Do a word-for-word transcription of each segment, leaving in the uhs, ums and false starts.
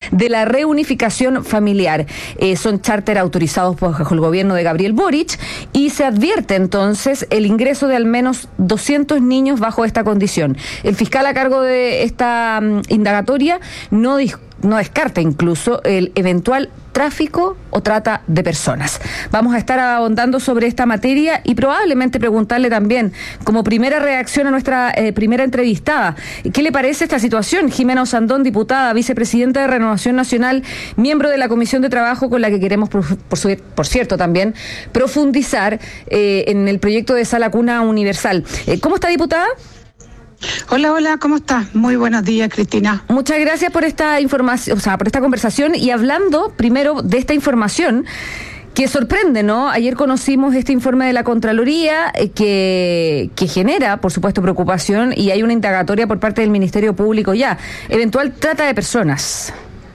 de la reunificación familiar. Eh, son charter autorizados bajo el gobierno de Gabriel Boric y se advierte entonces el ingreso de al menos doscientos niños bajo esta condición. El fiscal a cargo de esta um, indagatoria no discute no descarta incluso el eventual tráfico o trata de personas. Vamos a estar ahondando sobre esta materia y probablemente preguntarle también, como primera reacción a nuestra eh, primera entrevistada, ¿qué le parece esta situación? Jimena Osandón, diputada, vicepresidenta de Renovación Nacional, miembro de la Comisión de Trabajo, con la que queremos, por, por, su, por cierto, también profundizar eh, en el proyecto de Sala Cuna Universal. Eh, ¿Cómo está, diputada? Hola, hola, ¿cómo estás? Muy buenos días, Cristina. Muchas gracias por esta información, o sea, por esta conversación y hablando primero de esta información que sorprende, ¿no? Ayer conocimos este informe de la Contraloría eh, que, que genera, por supuesto, preocupación y hay una indagatoria por parte del Ministerio Público ya. Eventual trata de personas.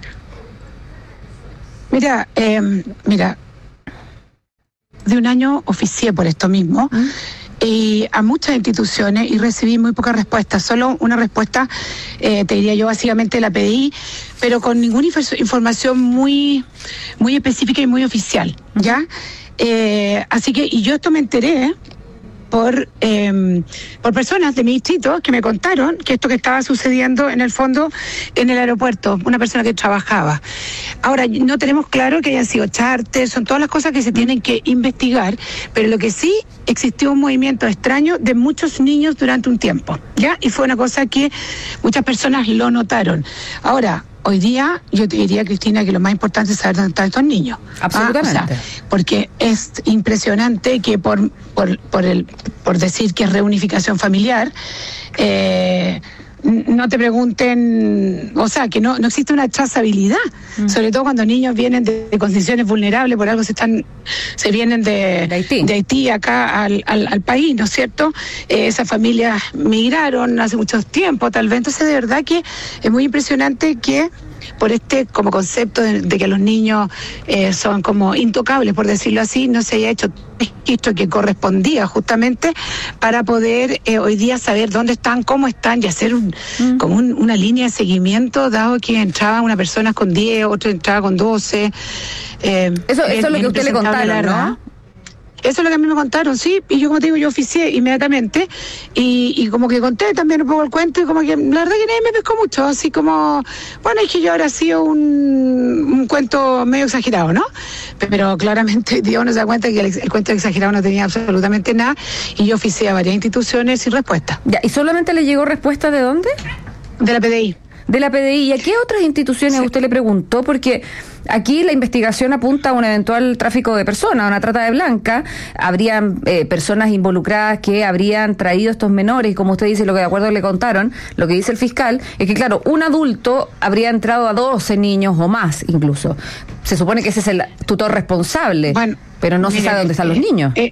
Mira, eh, mira, de un año oficié por esto mismo. ¿Mm? Y a muchas instituciones y recibí muy pocas respuestas, solo una respuesta, eh, te diría yo, básicamente la pedí, pero con ninguna inf- información muy, muy específica y muy oficial, ¿ya? Eh, así que, y yo esto me enteré por, eh, por personas de mi distrito que me contaron que esto que estaba sucediendo en el fondo en el aeropuerto, una persona que trabajaba. Ahora, no tenemos claro que hayan sido charter, son todas las cosas que se tienen que investigar, pero lo que sí existió un movimiento extraño de muchos niños durante un tiempo, ¿ya? Y fue una cosa que muchas personas lo notaron. Ahora, hoy día, yo te diría, Cristina, que lo más importante es saber dónde están estos niños. Absolutamente. Ah, o sea, porque es impresionante que por, por, por, el, por decir que es reunificación familiar, eh, no te pregunten, o sea, que no, no existe una trazabilidad, mm. sobre todo cuando niños vienen de, de condiciones vulnerables, por algo se están, se vienen de, de, Haití. de Haití acá al, al, al país, ¿no es cierto? Eh, esas familias migraron hace mucho tiempo, tal vez, entonces de verdad que es muy impresionante que por este como concepto de, de que los niños eh, son como intocables, por decirlo así, no se haya hecho registro que correspondía justamente para poder eh, hoy día saber dónde están, cómo están y hacer un, mm. como un, una línea de seguimiento, dado que entraba una persona con diez, otra entraba con doce. Eh, eso, eso es, es lo que usted le contaron, ¿no? Eso es lo que a mí me contaron, sí, y yo como te digo, yo oficié inmediatamente y, y como que conté también un poco el cuento y como que la verdad que nadie me pescó mucho, así como, bueno, es que yo ahora ha sido un, un cuento medio exagerado, ¿no? Pero claramente Dios no se da cuenta que el, el cuento exagerado no tenía absolutamente nada y yo oficié a varias instituciones sin respuesta. Ya, ¿y solamente le llegó respuesta de dónde? De la P D I. De la P D I. ¿Y a qué otras instituciones sí. usted le preguntó? Porque aquí la investigación apunta a un eventual tráfico de personas, a una trata de blanca. Habrían eh, personas involucradas que habrían traído estos menores, y como usted dice, lo que de acuerdo le contaron, lo que dice el fiscal, es que claro, un adulto habría entrado a doce niños o más incluso. Se supone que ese es el tutor responsable, bueno, pero no mira, se sabe dónde están eh, los niños. Eh,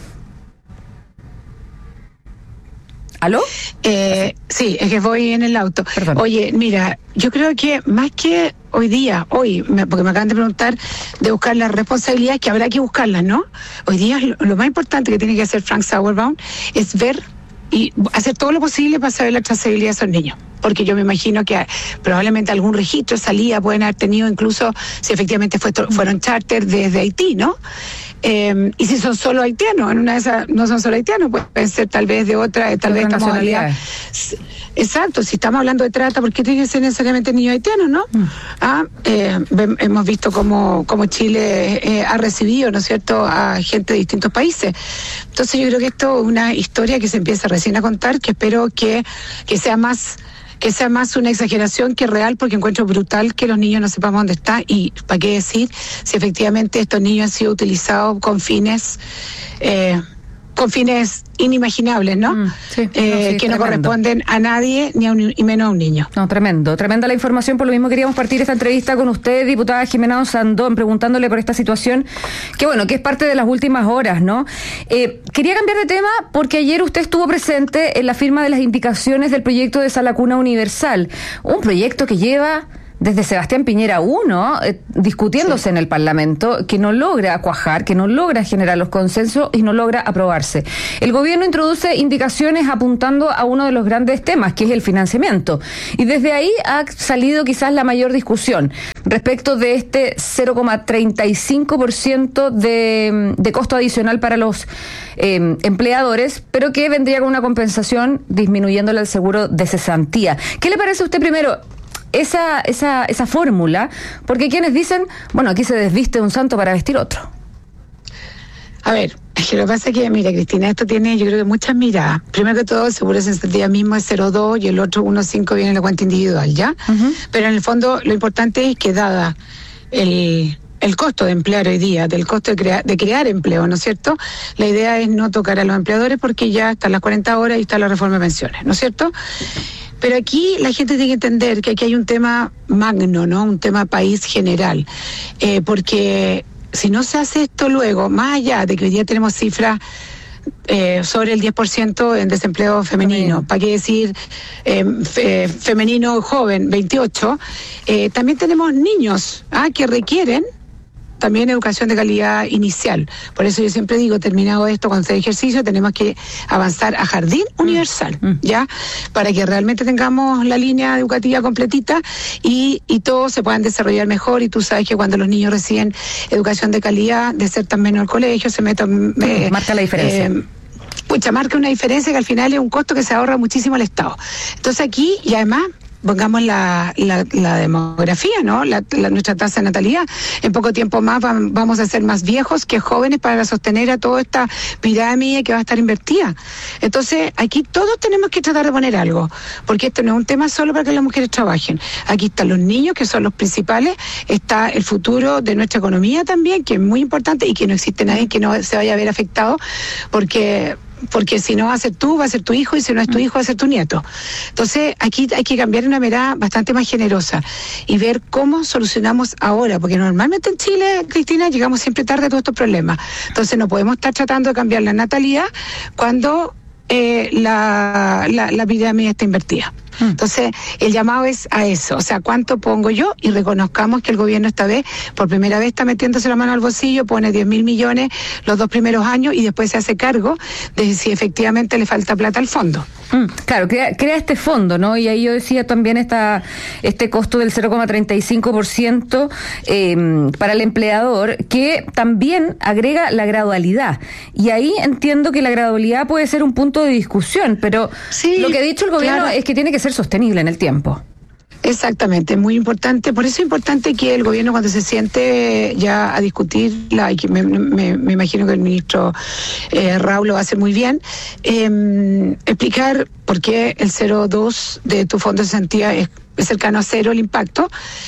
¿Aló? Eh, sí, es que voy en el auto. Perdón. Oye, mira, yo creo que más que hoy día, hoy, porque me acaban de preguntar de buscar las responsabilidades, que habrá que buscarlas, ¿no? Hoy día lo, lo más importante que tiene que hacer Frank Sauerbaum es ver y hacer todo lo posible para saber la trazabilidad de esos niños. Porque yo me imagino que probablemente algún registro salía, pueden haber tenido incluso si efectivamente fue, fueron charter desde Haití, ¿no? Eh, y si son solo haitianos, en una de esas no son solo haitianos, pueden ser tal vez de otra, tal vez de modalidad. Exacto, si estamos hablando de trata, ¿por qué tiene que ser necesariamente niños haitianos, no? Mm. Ah, eh, hemos visto cómo, cómo Chile eh, ha recibido, ¿no es cierto?, a gente de distintos países. Entonces yo creo que esto es una historia que se empieza recién a contar, que espero que, que sea más... que sea más una exageración que real, porque encuentro brutal que los niños no sepamos dónde están y para qué decir si efectivamente estos niños han sido utilizados con fines eh, con fines inimaginables, ¿no? Mm, sí, eh, no sí, que tremendo. No corresponden a nadie ni a un, y menos a un niño. No, tremendo, tremenda la información. Por lo mismo queríamos partir esta entrevista con usted, diputada Jimena Osandón, preguntándole por esta situación, que bueno, que es parte de las últimas horas, ¿no? Eh, quería cambiar de tema porque ayer usted estuvo presente en la firma de las indicaciones del proyecto de Sala Cuna Universal, un proyecto que lleva desde Sebastián Piñera uno, eh, discutiéndose sí. en el Parlamento, que no logra cuajar, que no logra generar los consensos y no logra aprobarse. El gobierno introduce indicaciones apuntando a uno de los grandes temas, que es el financiamiento. Y desde ahí ha salido quizás la mayor discusión respecto de este cero coma treinta y cinco por ciento de, de costo adicional para los eh, empleadores, pero que vendría con una compensación disminuyéndole el seguro de cesantía. ¿Qué le parece a usted primero esa, esa, esa fórmula? Porque quienes dicen, bueno, aquí se desviste un santo para vestir otro. A ver, es que lo que pasa es que, mira, Cristina, esto tiene, yo creo que muchas miradas. Primero que todo, el seguro de cesantía mismo es cero coma dos y el otro uno coma cinco viene en la cuenta individual, ¿ya? Uh-huh. Pero en el fondo, lo importante es que dada el... el costo de emplear hoy día, del costo de, crea- de crear empleo, ¿no es cierto? La idea es no tocar a los empleadores porque ya están las cuarenta horas y está la reforma de pensiones, ¿no es cierto? Pero aquí la gente tiene que entender que aquí hay un tema magno, ¿no? Un tema país general, eh, porque si no se hace esto luego, más allá de que hoy día tenemos cifras Eh, sobre el diez por ciento en desempleo femenino, Amén. ¿Para qué decir eh, fe, femenino joven, veintiocho? Eh, también tenemos niños ¿ah? que requieren también educación de calidad inicial. Por eso yo siempre digo, terminado esto, cuando hacer ejercicio, tenemos que avanzar a jardín universal, mm. ¿ya? Para que realmente tengamos la línea educativa completita y, y todos se puedan desarrollar mejor. Y tú sabes que cuando los niños reciben educación de calidad, de ser tan menos al colegio, se meten... Eh, Marca la diferencia. Eh, pucha, marca una diferencia que al final es un costo que se ahorra muchísimo al Estado. Entonces aquí, y además... pongamos la, la, la demografía, ¿no? La, la, nuestra tasa de natalidad. En poco tiempo más va, vamos a ser más viejos que jóvenes para sostener a toda esta pirámide que va a estar invertida. Entonces, aquí todos tenemos que tratar de poner algo, porque esto no es un tema solo para que las mujeres trabajen. Aquí están los niños, que son los principales, está el futuro de nuestra economía también, que es muy importante y que no existe nadie que no se vaya a ver afectado, porque... porque si no va a ser tú, va a ser tu hijo, y si no es tu hijo, va a ser tu nieto. Entonces, aquí hay que cambiar una mirada bastante más generosa y ver cómo solucionamos ahora, porque normalmente en Chile, Cristina, llegamos siempre tarde a todos estos problemas. Entonces, no podemos estar tratando de cambiar la natalidad cuando eh, la, la, la pirámide está invertida. Entonces, el llamado es a eso, o sea, ¿cuánto pongo yo? Y reconozcamos que el gobierno esta vez, por primera vez, está metiéndose la mano al bolsillo, pone diez mil millones los dos primeros años y después se hace cargo de si efectivamente le falta plata al fondo. Mm, claro, crea, crea este fondo, ¿no? Y ahí yo decía también esta, este costo del cero coma treinta y cinco por ciento eh, para el empleador, que también agrega la gradualidad. Y ahí entiendo que la gradualidad puede ser un punto de discusión, pero sí, lo que ha dicho el gobierno claro. es que tiene que ser sostenible en el tiempo. Exactamente, muy importante. Por eso es importante que el gobierno, cuando se siente ya a discutirla, y que me, me, me imagino que el ministro eh, Raúl lo va a hacer muy bien, eh, explicar por qué el cero coma dos de tu fondo de cesantía es es cercano a cero el impacto,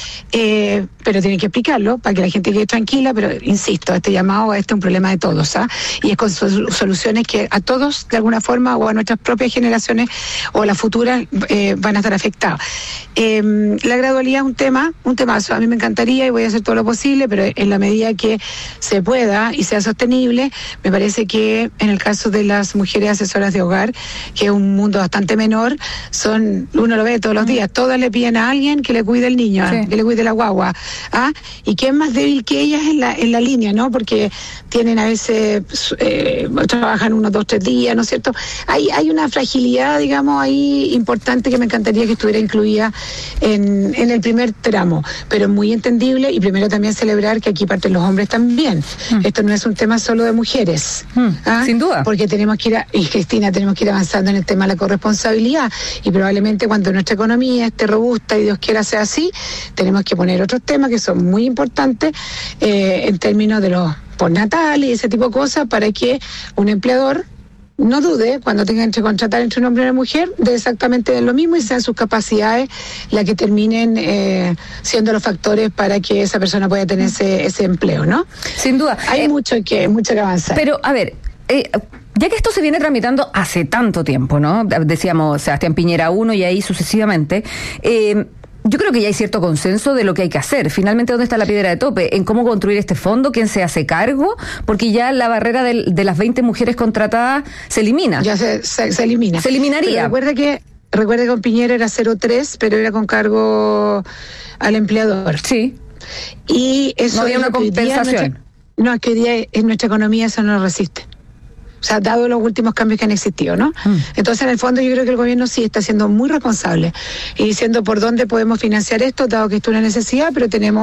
eh, pero tienen que explicarlo para que la gente quede tranquila, pero insisto, este llamado, este es un problema de todos, ¿ah? Y es con soluciones que a todos, de alguna forma, o a nuestras propias generaciones, o a las futuras, eh, van a estar afectadas. Eh, la gradualidad es un tema, un temazo, a mí me encantaría y voy a hacer todo lo posible, pero en la medida que se pueda y sea sostenible, me parece que en el caso de las mujeres asesoras de hogar, que es un mundo bastante menor, son, uno lo ve todos los días, todas le piden a alguien que le cuide el niño, sí. que le cuide la guagua, ¿ah? Y que es más débil que ellas en la en la línea, ¿no? Porque tienen a veces, eh, trabajan unos dos, tres días, ¿no es cierto? Hay, hay una fragilidad, digamos, ahí importante que me encantaría que estuviera incluida en, en el primer tramo, pero muy entendible, y primero también celebrar que aquí parten los hombres también. Mm. Esto no es un tema solo de mujeres. Mm, ¿ah? Sin duda. Porque tenemos que ir, a, y Cristina, tenemos que ir avanzando en el tema de la corresponsabilidad, y probablemente cuando nuestra economía esté robusta y Dios quiera sea así, tenemos que poner otros temas que son muy importantes eh, en términos de los postnatales y ese tipo de cosas, para que un empleador no dude cuando tenga que contratar entre un hombre y una mujer de exactamente lo mismo, y sean sus capacidades las que terminen eh, siendo los factores para que esa persona pueda tener ese, ese empleo, ¿no? Sin duda. Hay eh, mucho que mucho que avanzar. Pero, a ver... Eh, Ya que esto se viene tramitando hace tanto tiempo, ¿no? Decíamos Sebastián Piñera uno y ahí sucesivamente, eh, yo creo que ya hay cierto consenso de lo que hay que hacer. Finalmente, ¿dónde está la piedra de tope? En cómo construir este fondo, quién se hace cargo, porque ya la barrera de, de las veinte mujeres contratadas se elimina. Ya se, se, se elimina. Se eliminaría. Pero recuerda que recuerda que con Piñera era cero coma tres, pero era con cargo al empleador. Sí. Y eso no había una compensación. Nuestra, no, es que hoy día en nuestra economía eso no resiste. O sea, dado los últimos cambios que han existido, ¿no? Mm. Entonces, en el fondo, yo creo que el gobierno sí está siendo muy responsable y diciendo por dónde podemos financiar esto, dado que esto es una necesidad, pero tenemos